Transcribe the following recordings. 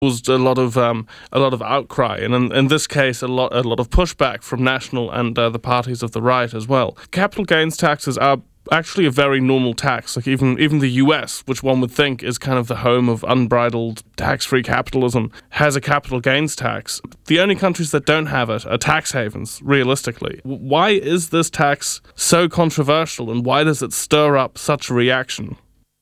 caused a lot of outcry, and in this case, a lot of pushback from National and the parties of the right as well. Capital gains taxes are actually a very normal tax. Like even the US, which one would think is kind of the home of unbridled tax-free capitalism, has a capital gains tax. The only countries that don't have it are tax havens, realistically. Why is this tax so controversial, and why does it stir up such a reaction?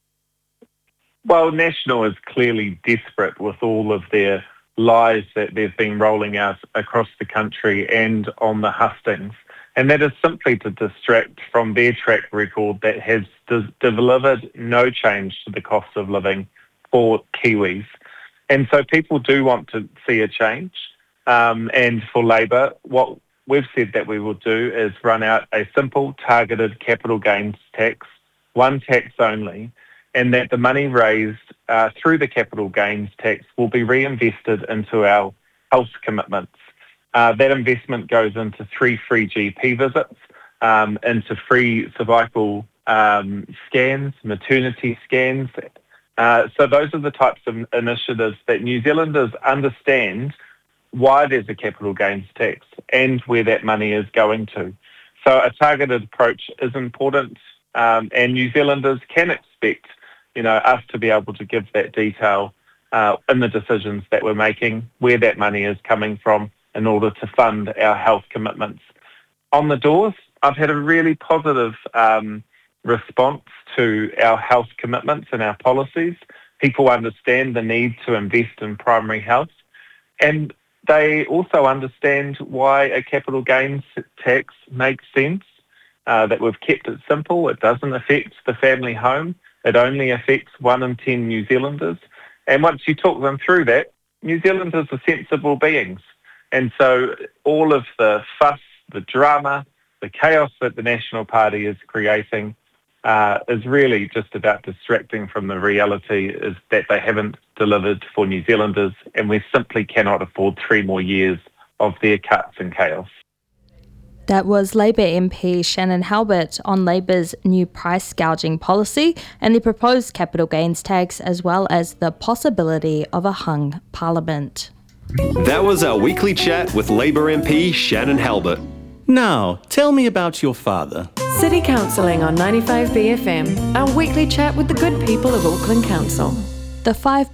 Well, National is clearly desperate with all of their lies that they've been rolling out across the country and on the hustings. And that is simply to distract from their track record that has delivered no change to the cost of living for Kiwis. And so people do want to see a change. And for Labour, what we've said that we will do is run out a simple targeted capital gains tax, one tax only, and that the money raised through the capital gains tax will be reinvested into our health commitments. That investment goes into 3 free GP visits, into free cervical scans, maternity scans. So those are the types of initiatives that New Zealanders understand why there's a capital gains tax and where that money is going to. So a targeted approach is important, and New Zealanders can expect us to be able to give that detail in the decisions that we're making, where that money is coming from in order to fund our health commitments. On the doors, I've had a really positive response to our health commitments and our policies. People understand the need to invest in primary health, and they also understand why a capital gains tax makes sense, that we've kept it simple. It doesn't affect the family home. It only affects 1 in 10 New Zealanders. And once you talk them through that, New Zealanders are sensible beings. And so all of the fuss, the drama, the chaos that the National Party is creating is really just about distracting from the reality is that they haven't delivered for New Zealanders, and we simply cannot afford 3 more years of their cuts and chaos. That was Labour MP Shannon Halbert on Labour's new price gouging policy and the proposed capital gains tax, as well as the possibility of a hung parliament. That was our weekly chat with Labour MP Shannon Halbert. Now, tell me about your father. City Counselling on 95BFM, our weekly chat with the good people of Auckland Council. The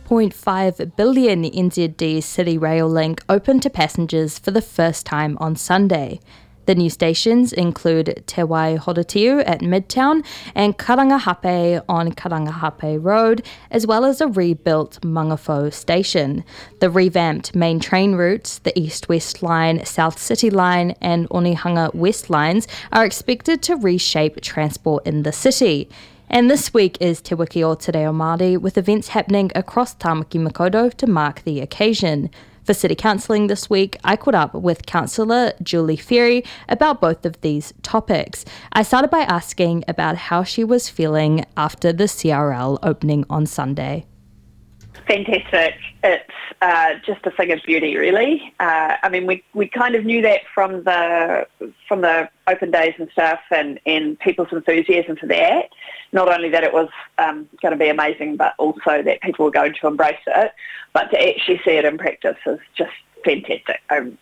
5.5 billion NZD City Rail link opened to passengers for the first time on Sunday. The new stations include Te Waihoretiu at Midtown and Karangahape on Karangahape Road, as well as a rebuilt Mangawhau station. The revamped main train routes, the East-West Line, South City Line and Onehunga West Lines, are expected to reshape transport in the city. And this week is Te Wiki o Te Reo Māori, with events happening across Tāmaki Makaurau to mark the occasion. For City Counselling this week, I caught up with Councillor Julie Ferry about both of these topics. I started by asking about how she was feeling after the CRL opening on Sunday. Fantastic. It's just a thing of beauty, really. I mean, we kind of knew that from the open days and stuff, and people's enthusiasm for that. Not only that it was going to be amazing, but also that people were going to embrace it. But to actually see it in practice is just fantastic.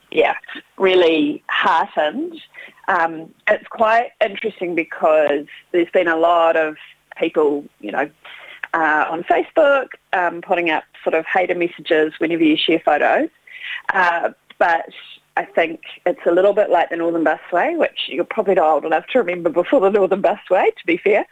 Really heartened. It's quite interesting because there's been a lot of people, on Facebook, putting up sort of hater messages whenever you share photos. But I think it's a little bit like the Northern Busway, which you're probably not old enough to remember before the Northern Busway, to be fair.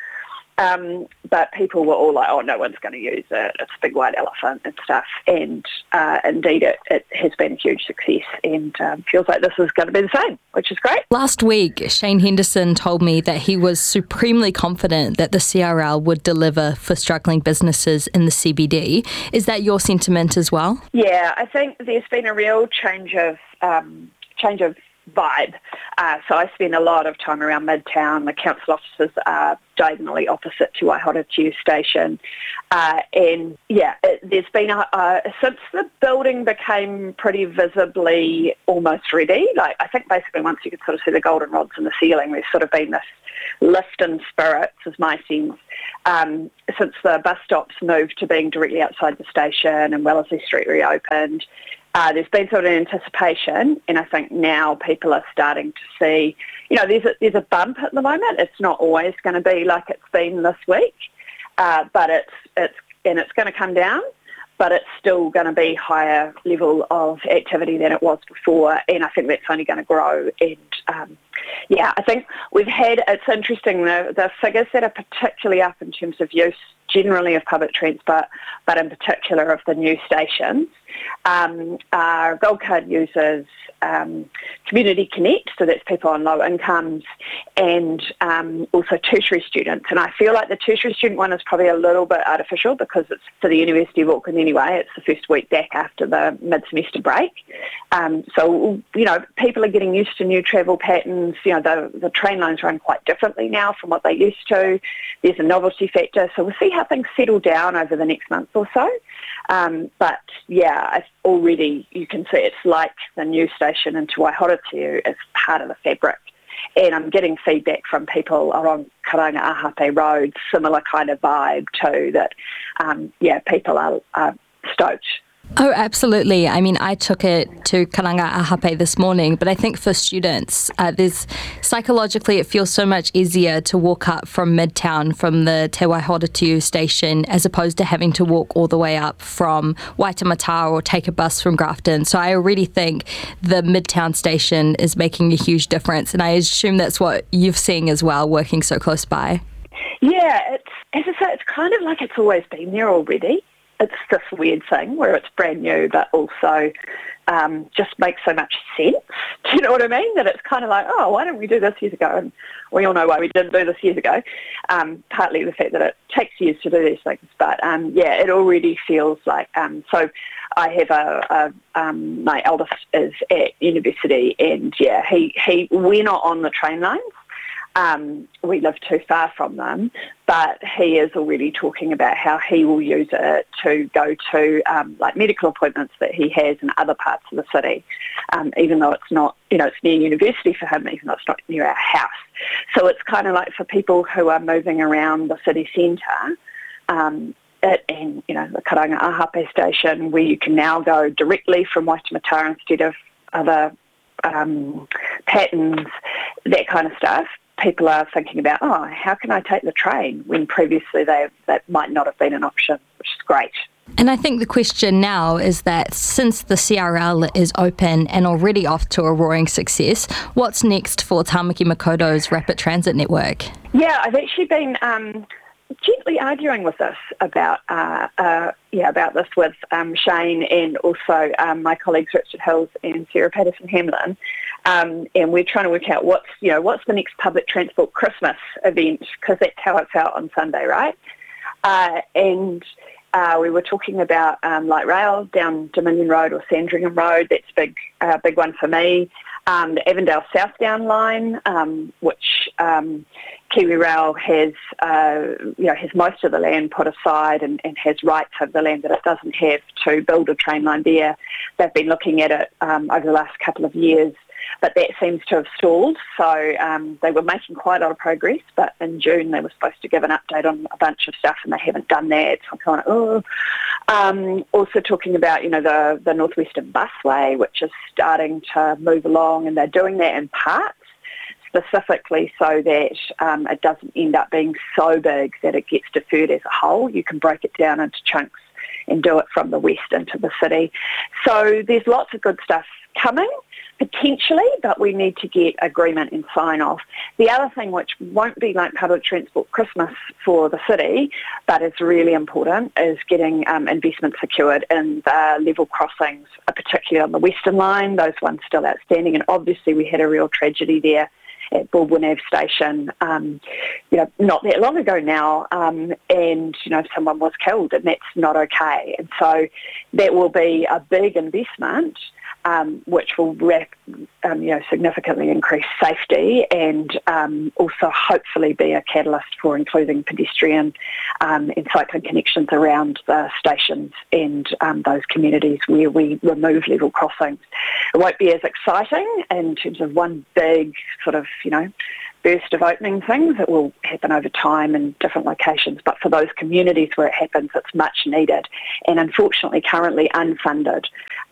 But people were all like, oh, no one's going to use it. It's a big white elephant and stuff. And indeed, it has been a huge success and feels like this is going to be the same, which is great. Last week, Shane Henderson told me that he was supremely confident that the CRL would deliver for struggling businesses in the CBD. Is that your sentiment as well? Yeah, I think there's been a real change of vibe. So I spend a lot of time around Midtown. The council offices are diagonally opposite to Waihotatiu Station. There's been, since the building became pretty visibly almost ready, like I think basically once you could sort of see the goldenrods in the ceiling, there's sort of been this lift in spirits, is my sense, since the bus stops moved to being directly outside the station and Wellesley Street reopened. There's been sort of anticipation, and I think now people are starting to see, there's a bump at the moment. It's not always going to be like it's been this week, but it's going to come down, but it's still going to be higher level of activity than it was before, and I think that's only going to grow. And I think it's interesting, the figures that are particularly up in terms of use generally of public transport, but in particular of the new stations, are Gold Card users, Community Connect, so that's people on low incomes, and also tertiary students. And I feel like the tertiary student one is probably a little bit artificial because it's for the University of Auckland anyway. It's the first week back after the mid-semester break. So people are getting used to new travel patterns. The train lines run quite differently now from what they used to. There's a novelty factor. So we'll see how things settle down over the next month or so. Already you can see it's like the new station into Waihotatiu is part of the fabric. And I'm getting feedback from people along Karanga Ahape Road, similar kind of vibe too, that, people are stoked. Oh, absolutely. I mean, I took it to Karanga Ahape this morning, but I think for students, psychologically it feels so much easier to walk up from Midtown, from the Te Waihotatiu station, as opposed to having to walk all the way up from Waitemata or take a bus from Grafton. So I already think the Midtown station is making a huge difference, and I assume that's what you've seen as well, working so close by. Yeah, it's kind of like it's always been there already. It's this weird thing where it's brand new, but also just makes so much sense. Do you know what I mean? That it's kind of like, oh, why didn't we do this years ago? And we all know why we didn't do this years ago. Partly the fact that it takes years to do these things. But, it already feels like... so I have my eldest is at university, and, we're not on the train lines. We live too far from them, but he is already talking about how he will use it to go to medical appointments that he has in other parts of the city, even though it's not, it's near university for him, even though it's not near our house. So it's kind of like for people who are moving around the city centre, and the Karanga Ahape station, where you can now go directly from Waitemata instead of other patterns, that kind of stuff. People are thinking about, how can I take the train, when previously that might not have been an option, which is great. And I think the question now is that since the CRL is open and already off to a roaring success, what's next for Tāmaki Makoto's rapid transit network? Yeah, I've actually been gently arguing with this about this with Shane and also my colleagues Richard Hills and Sarah Patterson-Hamlin. And we're trying to work out what's the next public transport Christmas event, because that's how it felt on Sunday, right? We were talking about light rail down Dominion Road or Sandringham Road. That's a big one for me. The Avondale Southdown line, which Kiwi Rail has most of the land put aside and has rights over the land that it doesn't have to build a train line there. They've been looking at it over the last couple of years, but that seems to have stalled. So they were making quite a lot of progress, but in June they were supposed to give an update on a bunch of stuff, and they haven't done that. So I'm kind of, also talking about, the Northwestern Busway, which is starting to move along, and they're doing that in parts, specifically so that it doesn't end up being so big that it gets deferred as a whole. You can break it down into chunks and do it from the west into the city. So there's lots of good stuff coming, potentially, but we need to get agreement and sign off. The other thing, which won't be like public transport Christmas for the city, but is really important, is getting investment secured in the level crossings, particularly on the Western Line. Those ones still outstanding, and obviously we had a real tragedy there at Baldwin Ave Station, not that long ago now, and someone was killed, and that's not okay. And so that will be a big investment, which will significantly increase safety and also hopefully be a catalyst for including pedestrian and cycling connections around the stations and those communities where we remove level crossings. It won't be as exciting in terms of one big sort of, burst of opening things. It will happen over time in different locations, but for those communities where it happens, it's much needed and unfortunately currently unfunded.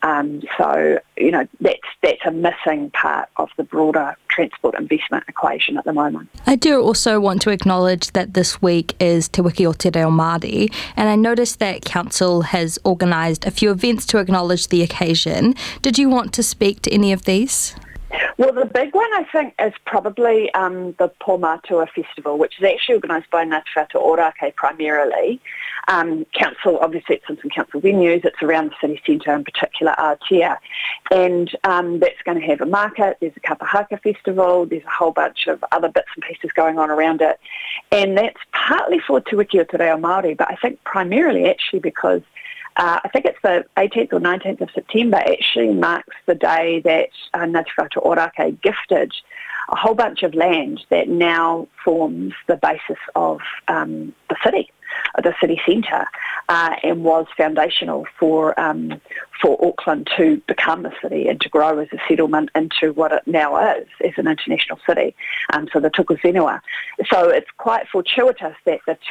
That's a missing part of the broader transport investment equation at the moment. I do also want to acknowledge that this week is Te Wiki o Te Reo Māori, and I noticed that Council has organised a few events to acknowledge the occasion. Did you want to speak to any of these? Well, the big one, I think, is probably the Pōmatua Festival, which is actually organised by Ngāti Whātua Ōrākei primarily. Council, obviously it's in some council venues, it's around the city centre, in particular Aotea. And that's going to have a market, there's a Kapahaka Festival, there's a whole bunch of other bits and pieces going on around it. And that's partly for Te Wiki o Te Reo Māori, but I think primarily actually because I think it's the 18th or 19th of September actually marks the day that Ngāti Whātua Ōrākei gifted a whole bunch of land that now forms the basis of the city centre, and was foundational for Auckland to become a city and to grow as a settlement into what it now is as an international city. So the tuku whenua. So it's quite fortuitous that the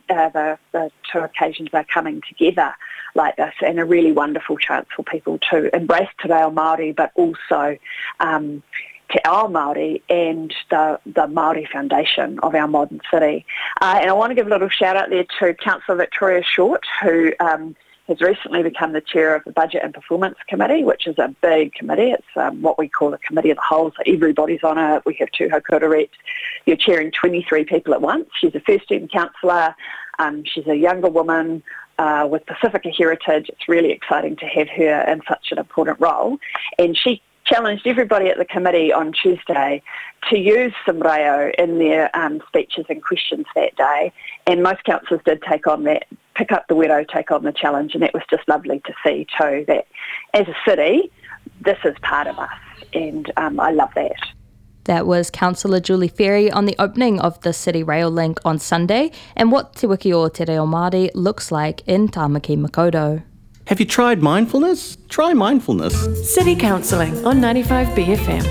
two occasions are coming together like this, and a really wonderful chance for people to embrace Te Reo Māori, but also Te Ao Māori and the Māori foundation of our modern city. And I want to give a little shout out there to Councillor Victoria Short, who has recently become the chair of the Budget and Performance Committee, which is a big committee. It's what we call a committee of the whole, so everybody's on it. We have 2 Haukura reps. You're chairing 23 people at once. She's a first-term councillor. She's a younger woman with Pacifica heritage. It's really exciting to have her in such an important role. And she challenged everybody at the committee on Tuesday to use some reo in their speeches and questions that day. And most councillors did take on that, pick up the wero, take on the challenge, and that was just lovely to see too, that as a city, this is part of us, and I love that. That was Councillor Julie Ferry on the opening of the City Rail Link on Sunday and what Te Wiki o Te Reo Māori looks like in Tāmaki Makaurau. Have you tried mindfulness? Try mindfulness. City Counselling on 95BFM.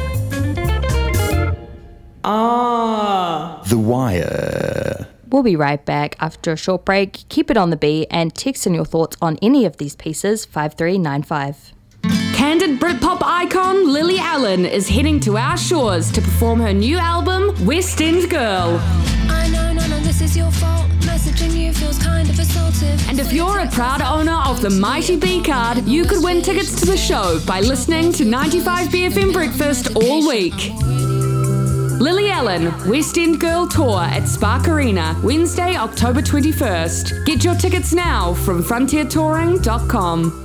The Wire. We'll be right back after a short break. Keep it on the B and text in your thoughts on any of these pieces, 5395. Candid Britpop icon Lily Allen is heading to our shores to perform her new album, West End Girl. I know none of this is your fault. Messaging you feels kind of assaultive. And if you're a proud owner of the Mighty B card, you could win tickets to the show by listening to 95BFM Breakfast all week. Lily Allen, West End Girl Tour at Spark Arena, Wednesday, October 21st. Get your tickets now from frontiertouring.com.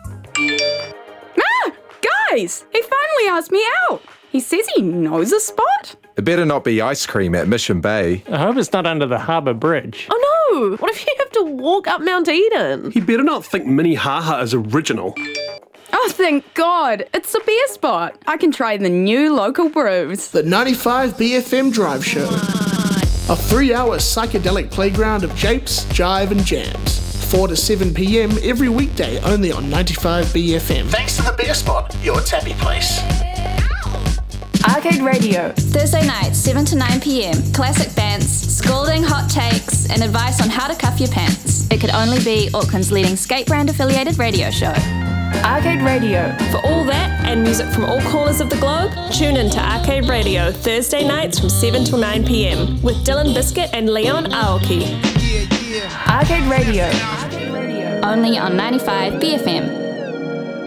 Guys, he finally asked me out. He says he knows a spot. It better not be ice cream at Mission Bay. I hope it's not under the harbour bridge. Oh no, what if you have to walk up Mount Eden? He better not think Minnehaha is original. Oh, thank God. It's a beer spot. I can try the new local brews. The 95BFM Drive Show. A 3-hour psychedelic playground of japes, jive and jams. 4 to 7 p.m. every weekday only on 95BFM. Thanks to the beer spot, your tappy place. Arcade Radio. Thursday nights, 7 to 9 p.m. Classic bands, scolding hot takes, and advice on how to cuff your pants. It could only be Auckland's leading skate brand affiliated radio show. Arcade Radio. For all that and music from all corners of the globe, tune in to Arcade Radio Thursday nights from 7 till 9 p.m. with Dylan Biscuit and Leon Aoki. Arcade Radio. Only on 95BFM.